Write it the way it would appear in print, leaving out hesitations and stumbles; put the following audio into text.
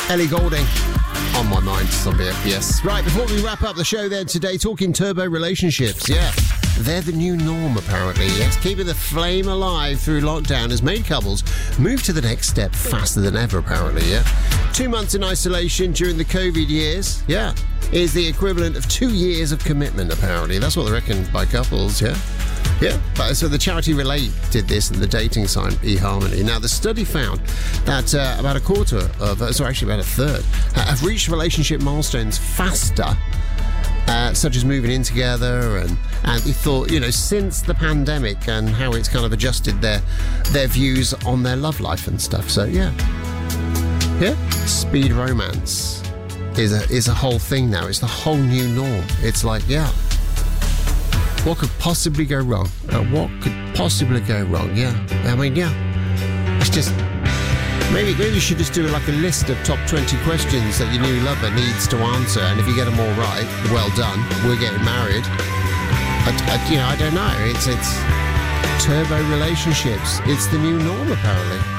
Ellie Goulding. On My Mind, Zombie yes. Right, before we wrap up the show then today, talking turbo relationships, yeah. They're the new norm, apparently, yes. Keeping the flame alive through lockdown has made couples move to the next step faster than ever, apparently, yeah. 2 months in isolation during the COVID years, yeah, is the equivalent of 2 years of commitment, apparently. That's what they reckon by couples, yeah. Yeah, but so the charity Relate did this and the dating site eHarmony. Now, the study found that about a third, have reached relationship milestones faster, such as moving in together, and they thought, since the pandemic and how it's kind of adjusted their views on their love life and stuff. So, yeah. Speed romance is a whole thing now. It's the whole new norm. It's like, yeah. What could possibly go wrong? Yeah. I mean, yeah. It's just... Maybe you should just do like a list of top 20 questions that your new lover needs to answer, and if you get them all right, well done, we're getting married. I don't know. It's turbo relationships. It's the new norm, apparently.